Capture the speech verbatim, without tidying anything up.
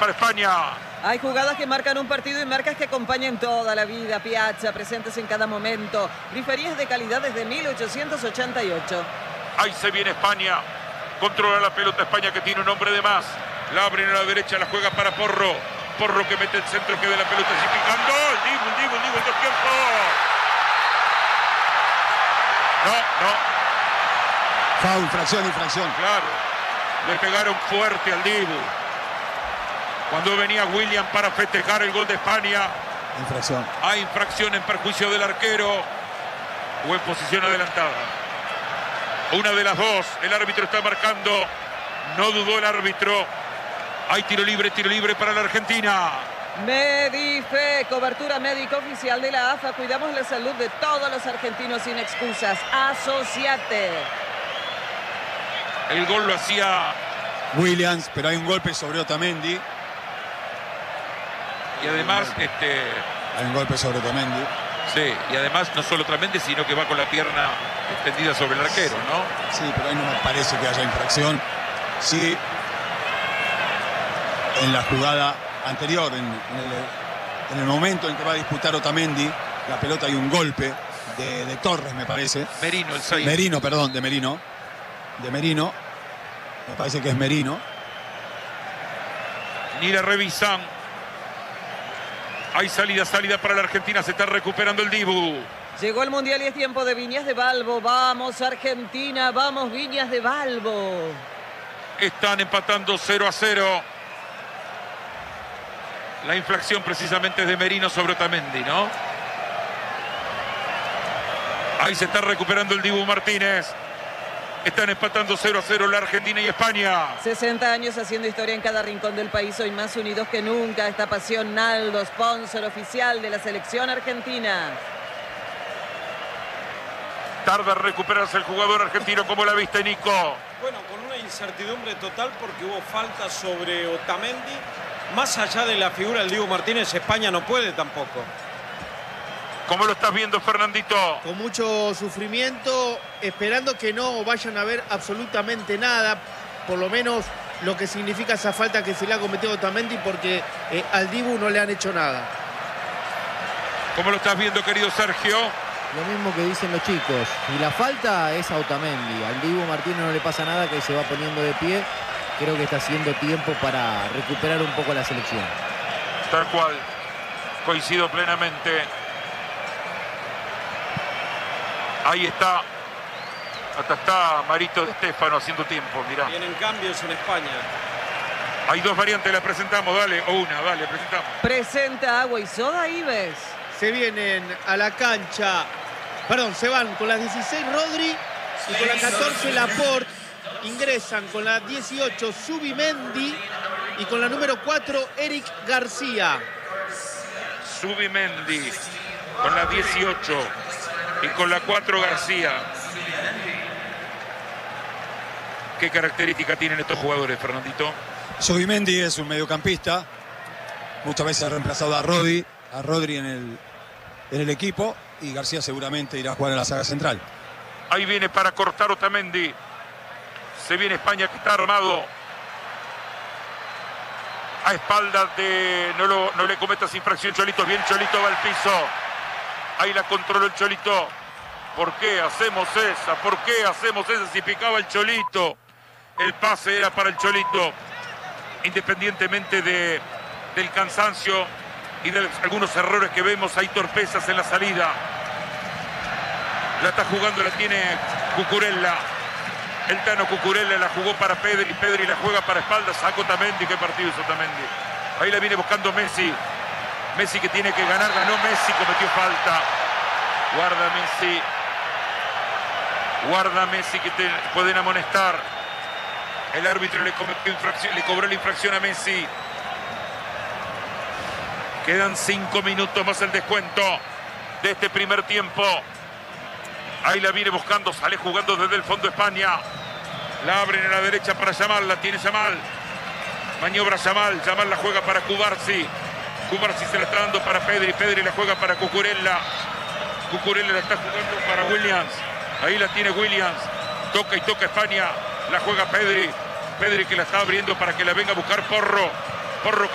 para España. Hay jugadas que marcan un partido y marcas que acompañan toda la vida. Piazza, presentes en cada momento. Riferías de calidad desde mil ochocientos ochenta y ocho. Ahí se viene España. Controla la pelota España, que tiene un hombre de más. La abren a la derecha, la juega para Porro. Porro que mete el centro, que de la pelota así picando. El Dibu, el Dibu, el Dibu, el dos tiempo. No, no. Foul, infracción, infracción. Claro. Le pegaron fuerte al Dibu. Cuando venía William para festejar el gol de España. Infracción. Hay infracción en perjuicio del arquero. O en posición adelantada. Una de las dos. El árbitro está marcando. No dudó el árbitro. Hay tiro libre, tiro libre para la Argentina. Medife, cobertura médica oficial de la A F A. Cuidamos la salud de todos los argentinos sin excusas. Asociate. El gol lo hacía Williams, pero hay un golpe sobre Otamendi. y además este Hay un golpe sobre Otamendi. sí, y además no solo Otamendi, sino que va con la pierna extendida sobre el arquero, ¿no? Sí, pero ahí no me parece que haya infracción. Sí, en la jugada anterior, en, en, el, en el momento en que va a disputar Otamendi, la pelota hay un golpe de, de Torres, me parece. Merino, el seis. Merino, perdón, de Merino. De Merino. Me parece que es Merino. Ni la revisan. Hay salida, salida para la Argentina. Se está recuperando el Dibu. Llegó el Mundial y es tiempo de Viñas de Balbo. Vamos Argentina, vamos Viñas de Balbo. Están empatando cero a cero. La infracción precisamente es de Merino sobre Otamendi, ¿no? Ahí se está recuperando el Dibu Martínez. Están empatando cero a cero la Argentina y España. sesenta años haciendo historia en cada rincón del país. Hoy más unidos que nunca. Esta pasión Naldo, sponsor oficial de la selección argentina. Tarda en recuperarse el jugador argentino. ¿Cómo la viste, Nico? Bueno, con una incertidumbre total porque hubo falta sobre Otamendi. Más allá de la figura del Dibu Martínez, España no puede tampoco. ¿Cómo lo estás viendo, Fernandito? Con mucho sufrimiento, esperando que no vayan a ver absolutamente nada, por lo menos lo que significa esa falta que se le ha cometido a Otamendi, porque eh, al Dibu no le han hecho nada. ¿Cómo lo estás viendo, querido Sergio? Lo mismo que dicen los chicos. Y la falta es a Otamendi. Al Dibu Martínez no le pasa nada, que se va poniendo de pie. Creo que está haciendo tiempo para recuperar un poco la selección. Tal cual. Coincido plenamente. Ahí está. Hasta está Marito de Stefano haciendo tiempo, mirá. Vienen cambios en España. Hay dos variantes, la presentamos, dale. O una, dale, presentamos. Presenta agua y soda, Ives. Se vienen a la cancha, perdón, se van con las dieciséis Rodri y con la catorce Laporte. Ingresan con la dieciocho Zubimendi y con la número cuatro Eric García. Zubimendi con la dieciocho y con la cuatro García. ¿Qué característica tienen estos jugadores, Fernandito? Zubimendi es un mediocampista. Muchas veces ha reemplazado a Rodri, a Rodri en el, en el equipo, y García seguramente irá a jugar en la saga central. Ahí viene para cortar Otamendi. Se viene España, que está armado. A espaldas de... No, lo, no le cometas infracción, Cholito. Bien, Cholito va al piso. Ahí la controló el Cholito. ¿Por qué hacemos esa? ¿Por qué hacemos esa si picaba el Cholito? El pase era para el Cholito. Independientemente de, del cansancio y de algunos errores que vemos, hay torpezas en la salida. La está jugando, la tiene Cucurella. El Tano Cucurella la jugó para Pedri. Pedri la juega para espaldas. Saca Otamendi. ¿Qué partido hizo Otamendi? Ahí la viene buscando Messi. Messi que tiene que ganar. Ganó Messi. Cometió falta. Guarda Messi. Guarda Messi, que te pueden amonestar. El árbitro le, cometió infracción, le cobró la infracción a Messi. Quedan cinco minutos más el descuento de este primer tiempo. Ahí la viene buscando, sale jugando desde el fondo España. La abren a la derecha para Yamal, la tiene Yamal. Maniobra Yamal, Yamal la juega para Cubarsi. Cubarsi se la está dando para Pedri, Pedri la juega para Cucurella. Cucurella la está jugando para Williams. Ahí la tiene Williams. Toca y toca España. La juega Pedri. Pedri que la está abriendo para que la venga a buscar Porro. Porro.